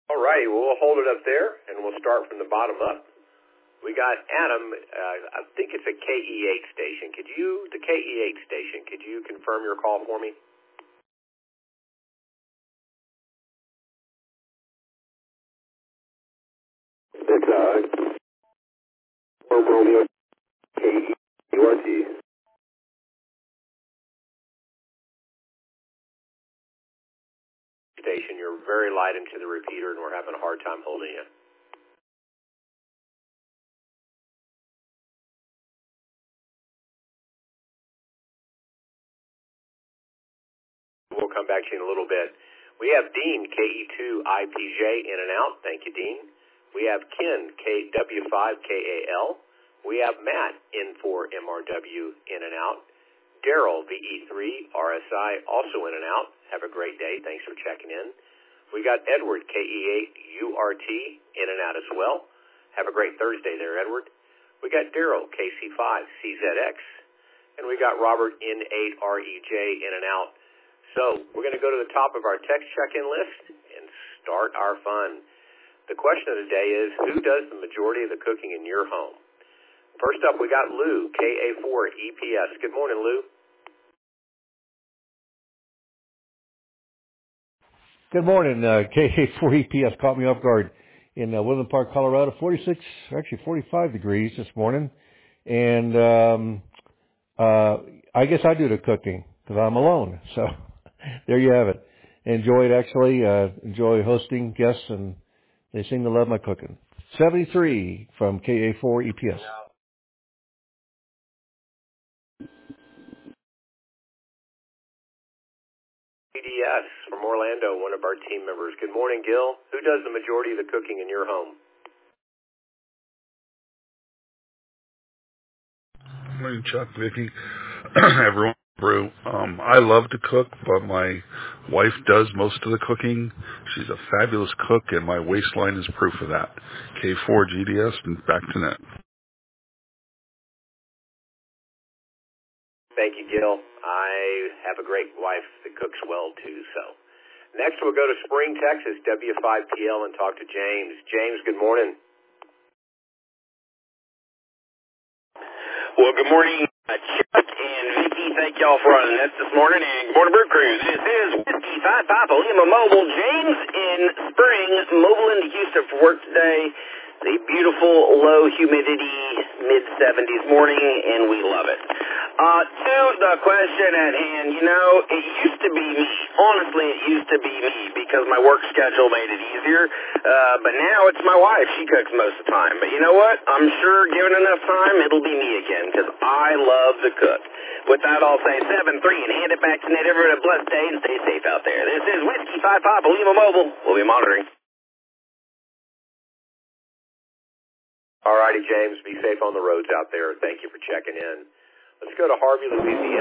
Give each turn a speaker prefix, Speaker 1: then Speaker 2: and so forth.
Speaker 1: All righty, well, we'll hold it up there, and we'll start from the bottom up. We got Adam, I think it's a KE8 station. The KE8 station, could you confirm your call for me? It's Romeo KEURT. Station, you're very light into the repeater, and we're having a hard time holding you. We'll come back to you in a little bit. We have Dean, KE2IPJ, in and out. Thank you, Dean. We have Ken, KW5KAL. We have Matt, N4MRW, in and out. Daryl, VE3RSI, also in and out. Have a great day. Thanks for checking in. We got Edward, KE8URT, in and out as well. Have a great Thursday there, Edward. We got Daryl, KC5CZX. And we got Robert, N8REJ, in and out. So we're going to go to the top of our text check-in list and start our fun. The question of the day is, who does the majority of the cooking in your home? First up, we got Lou, KA4EPS. Good morning, Lou.
Speaker 2: Good morning, KA4EPS. Caught me off guard in Woodland Park, Colorado. 45 degrees this morning. And I guess I do the cooking because I'm alone. So there you have it. Enjoy it, actually. Enjoy hosting guests, and they seem to love my cooking. 73 from KA4EPS.
Speaker 1: PDS from Orlando, one of our team members. Good morning, Gil. Who does the majority of the cooking in your home?
Speaker 3: Good morning, Chuck, Vicki, everyone. Brew. I love to cook, but my wife does most of the cooking. She's a fabulous cook, and my waistline is proof of that. K4GDS, and back to net.
Speaker 1: Thank you, Gil. I have a great wife that cooks well, too. So next we'll go to Spring, Texas, W5PL, and talk to James. James, good morning.
Speaker 4: Well, good morning, Chuck and Vicki. Thank y'all for running this morning, and good morning, Brew Crew. This is Whiskey 55 Lima Mobile. James in Spring, mobile into Houston for work today. It's a beautiful, low humidity, mid-70s morning, and we love it. To the question at hand, it used to be me. Honestly, it used to be me because my work schedule made it easier. But now it's my wife. She cooks most of the time. But you know what? I'm sure given enough time, it'll be me again because I love to cook. With that, I'll say 7-3 and hand it back to Nate. Everyone have a blessed day and stay safe out there. This is Whiskey 55 Lima Mobile. We'll be monitoring.
Speaker 1: All righty, James. Be safe on the roads out there. Thank you for checking in. Let's go to Harvey, Louisiana.